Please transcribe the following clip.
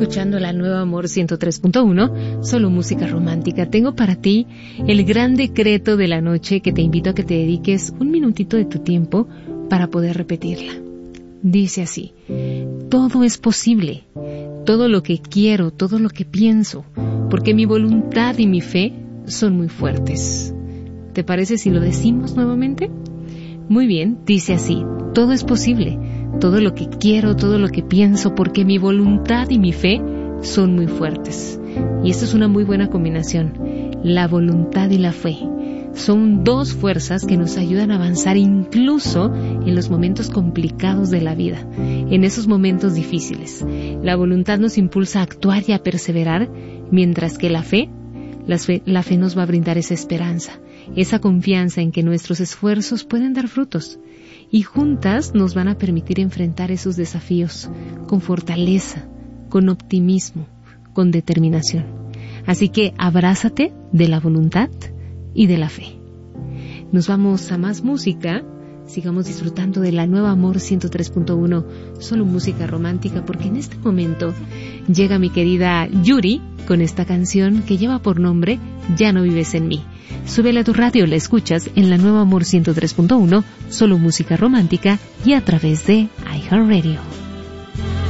escuchando la Nueva Amor 103.1, solo música romántica. Tengo para ti el gran decreto de la noche que te invito a que te dediques un minutito de tu tiempo para poder repetirla. Dice así: todo es posible, todo lo que quiero, todo lo que pienso, porque mi voluntad y mi fe son muy fuertes. ¿Te parece si lo decimos nuevamente? Muy bien, dice así: todo es posible, todo lo que quiero, todo lo que pienso, porque mi voluntad y mi fe son muy fuertes. Y esto es una muy buena combinación. La voluntad y la fe son dos fuerzas que nos ayudan a avanzar incluso en los momentos complicados de la vida, en esos momentos difíciles. La voluntad nos impulsa a actuar y a perseverar, mientras que la fe nos va a brindar esa esperanza, esa confianza en que nuestros esfuerzos pueden dar frutos. Y juntas nos van a permitir enfrentar esos desafíos con fortaleza, con optimismo, con determinación. Así que abrázate de la voluntad y de la fe. Nos vamos a más música. Sigamos disfrutando de la Nueva Amor 103.1, solo música romántica, porque en este momento llega mi querida Yuri con esta canción que lleva por nombre Ya no vives en mí. Súbele a tu radio, la escuchas en la Nueva Amor 103.1, solo música romántica y a través de iHeartRadio.